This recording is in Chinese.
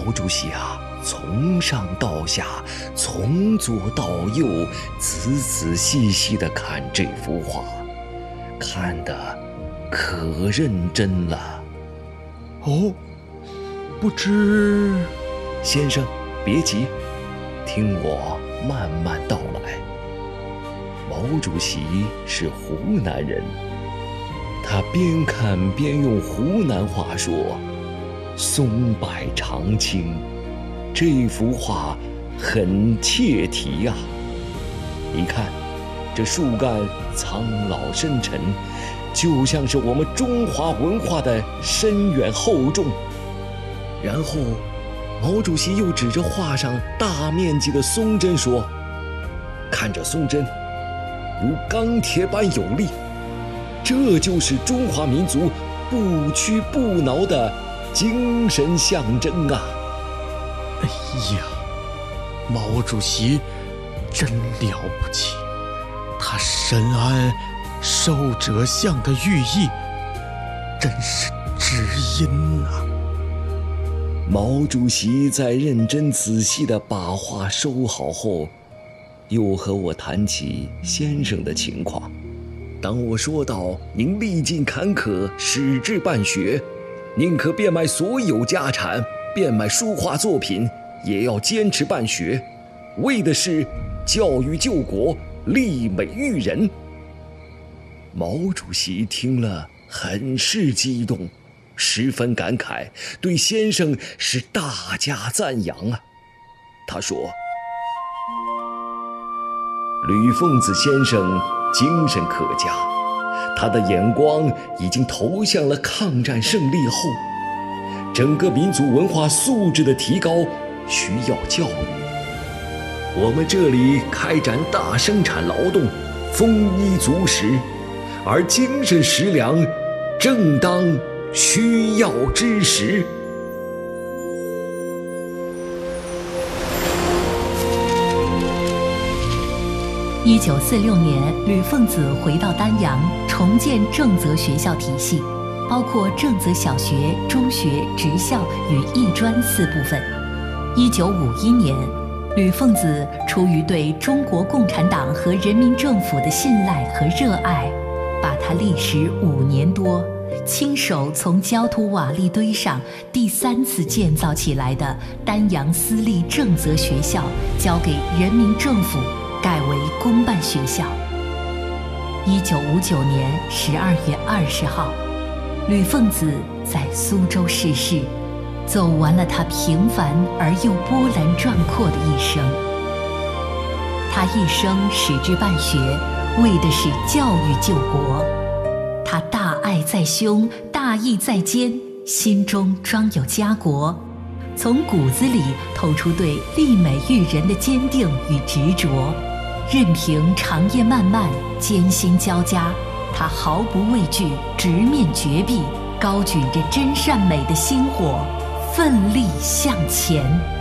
毛主席啊，从上到下，从左到右，仔仔细细地看这幅画，看得可认真了。 哦，不知…… 先生，别急，听我慢慢道来。毛主席是湖南人，他边看边用湖南话说：“松柏长青，这幅画很切题啊！你看，这树干苍老深沉，就像是我们中华文化的深远厚重。”然后，毛主席又指着画上大面积的松针说：“看这松针，如钢铁般有力，这就是中华民族不屈不挠的精神象征啊！” 哎呀，毛主席真了不起，他深谙寿者相的寓意，真是知音啊！ 毛主席在认真仔细地把画收好后，又和我谈起先生的情况。当我说到您历尽坎坷，矢志办学，宁可变卖所有家产，变卖书画作品，也要坚持办学，为的是教育救国，立美育人。毛主席听了很是激动，十分感慨，对先生是大加赞扬啊。他说：“吕奉子先生精神可嘉，他的眼光已经投向了抗战胜利后整个民族文化素质的提高需要教育。我们这里开展大生产劳动，丰衣足食，而精神食粮正当需要之时。” 1946年，吕奉子回到丹阳，重建正则学校体系，包括正则小学、中学、职校与艺专4部分。1951年，吕奉子出于对中国共产党和人民政府的信赖和热爱，把他历时5年多，亲手从焦土瓦砾堆上第3次建造起来的丹阳私立正则学校交给人民政府，改为公办学校。1959年12月20号，吕奉子在苏州逝世，走完了他平凡而又波澜壮阔的一生。他一生矢志办学，为的是教育救国。他大爱在胸，大义在肩，心中装有家国，从骨子里透出对立美育人的坚定与执着。任凭长夜漫漫，艰辛交加，他毫不畏惧，直面绝壁，高举着真善美的星火，奋力向前。